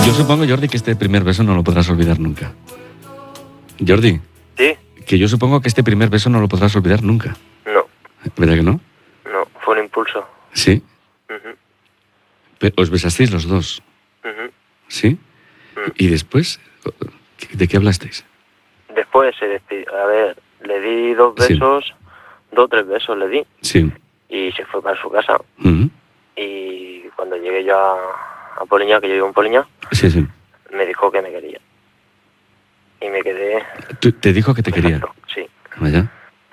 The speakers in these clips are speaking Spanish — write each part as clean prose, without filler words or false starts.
Yo supongo, Jordi, que este primer beso no lo podrás olvidar nunca. Jordi. ¿Sí? Que yo supongo que este primer beso no lo podrás olvidar nunca. No. ¿Verdad que no? No, fue un impulso. Sí. Uh-huh. Pero os besasteis los dos. Uh-huh. ¿Sí? ¿Y después? ¿De qué hablasteis? Después se despidió. A ver, le di 2 besos, 2 o 3 besos le di. Sí. Y se fue para su casa. Uh-huh. Y cuando llegué yo a Poliña, que yo vivo en Poliña, Sí, sí. me dijo que me quería. Y me quedé... ¿Te dijo que te quería? Sí. Vaya.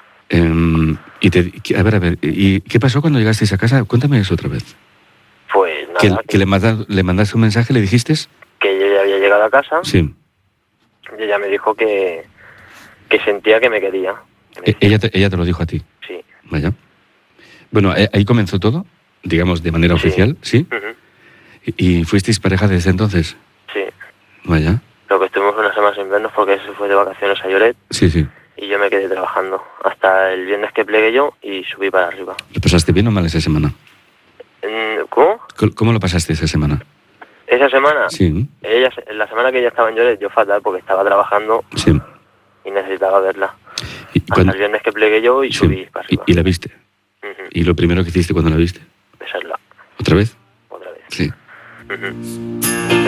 A ver, ¿y qué pasó cuando llegasteis a casa? Cuéntame eso otra vez. Pues nada... ¿Que le mandaste un mensaje, le dijiste? Que yo ya había llegado a casa. Sí. Y ella me dijo que sentía que me quería. Ella te lo dijo a ti. Sí. Vaya. Bueno, ahí comenzó todo, digamos, de manera oficial, ¿sí? Uh-huh. ¿Y fuisteis pareja desde entonces? Sí. Vaya. Lo que estuvimos unas semanas sin vernos porque se fue de vacaciones a Lloret. Sí, sí. Y yo me quedé trabajando hasta el viernes que plegué yo y subí para arriba. ¿Lo pasaste bien o mal esa semana? ¿Cómo? ¿Cómo lo pasaste esa semana? ¿Esa semana? Sí. La semana que ella estaba en Lloret, yo fatal porque estaba trabajando. Sí. Y necesitaba verla. Hasta el viernes que plegué yo y subí para arriba. ¿Y la viste? Uh-huh. ¿Y lo primero que hiciste cuando la viste? Besarla. ¿Otra vez? Otra vez. Sí. Uh-huh.